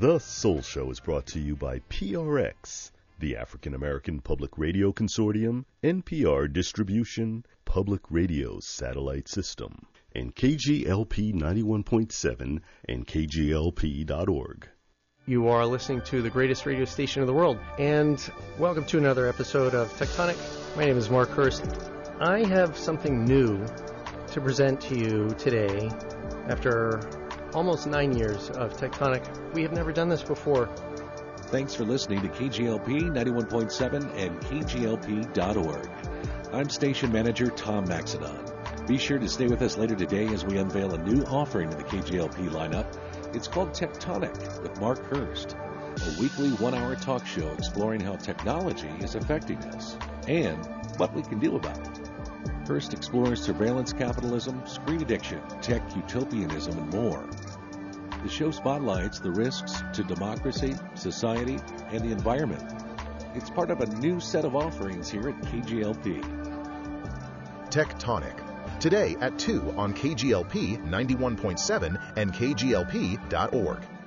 The Soul Show is brought to you by PRX, the African American Public Radio Consortium, NPR Distribution, Public Radio Satellite System, and KGLP 91.7 and KGLP.org. You are listening to the greatest radio station in the world, and welcome to another episode of Tectonic. My name is Mark Hurst. I have something new to present to you today. After almost 9 years of Tectonic, we have never done this before. Thanks for listening to KGLP 91.7 and KGLP.org. I'm station manager Tom Maxedon. Be sure to stay with us later today as we unveil a new offering in the KGLP lineup. It's called Tectonic with Mark Hurst, a weekly one-hour talk show exploring how technology is affecting us and what we can do about it. Hurst explores surveillance capitalism, screen addiction, tech utopianism, and more. The show spotlights the risks to democracy, society, and the environment. It's part of a new set of offerings here at KGLP. Tectonic, today at 2 on KGLP 91.7 and KGLP.org.